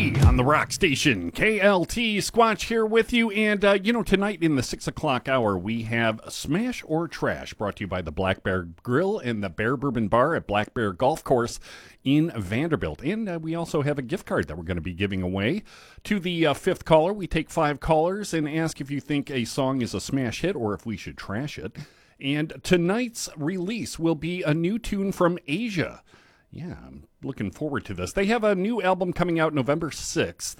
KLTC on the rock station. KLT Squatch here with you. And, tonight in the 6 o'clock hour, we have Smash or Trash, brought to you by the Black Bear Grill and the Bear Bourbon Bar at Black Bear Golf Course in Vanderbilt. And we also have a gift card that we're going to be giving away to the fifth caller. We take 5 callers and ask if you think a song is a smash hit or if we should trash it. And tonight's release will be a new tune from Asia. Yeah, I'm looking forward to this. They have a new album coming out November 6th,